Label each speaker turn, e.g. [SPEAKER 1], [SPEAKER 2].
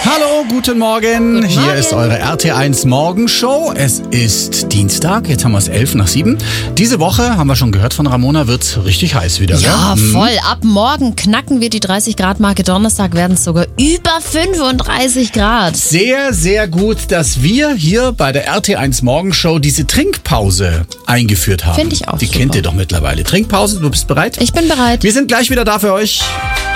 [SPEAKER 1] Hallo, guten Morgen.
[SPEAKER 2] Guten
[SPEAKER 1] Hier
[SPEAKER 2] Morgen.
[SPEAKER 1] ist eure RT1 Morgenshow. Es ist Dienstag, jetzt haben wir es 11:07. Diese Woche, haben wir schon gehört von Ramona, wird's richtig heiß wieder.
[SPEAKER 2] Ja,
[SPEAKER 1] gell?
[SPEAKER 2] voll. Ab morgen knacken wir die 30-Grad-Marke. Donnerstag werden es sogar über 35 Grad.
[SPEAKER 1] Sehr, sehr gut, dass wir hier bei der RT1 Morgenshow diese Trinkpause eingeführt haben.
[SPEAKER 2] Finde ich auch
[SPEAKER 1] Die
[SPEAKER 2] super.
[SPEAKER 1] kennt ihr doch mittlerweile. Trinkpause, du bist bereit?
[SPEAKER 2] Ich bin bereit.
[SPEAKER 1] Wir sind gleich wieder da für euch.